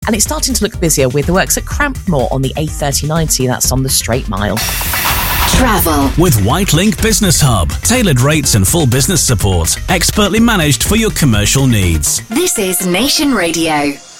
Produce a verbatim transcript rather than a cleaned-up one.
And it's starting to look busier with the works at Crampmore on the A thirty ninety, that's on the Straight Mile. Travel with Whitelink Business Hub. Tailored rates and full business support. Expertly managed for your commercial needs. This is Nation Radio.